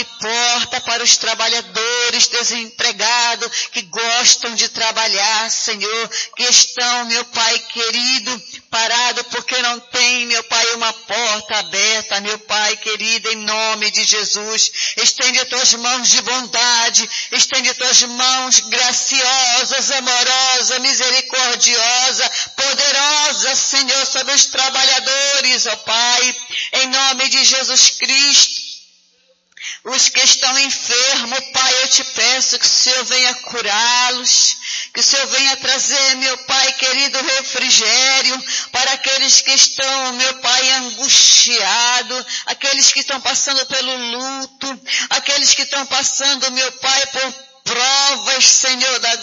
porta para os trabalhadores desempregados que gostam de trabalhar, Senhor, que estão, meu Pai querido, parado porque não tem, meu Pai, uma porta aberta, meu Pai querido, em nome de Jesus. Estende as tuas mãos de bondade, estende as tuas mãos graciosas, amorosas, misericordiosa, poderosa, Senhor, sobre os trabalhadores, ó Pai, em nome de Jesus Cristo. Os que estão enfermos, Pai, eu te peço que o Senhor venha curá-los, que o Senhor venha trazer, meu Pai querido, refrigério para aqueles que estão, meu Pai, angustiados, aqueles que estão passando pelo luto, aqueles que estão passando, meu Pai, por provas, Senhor, da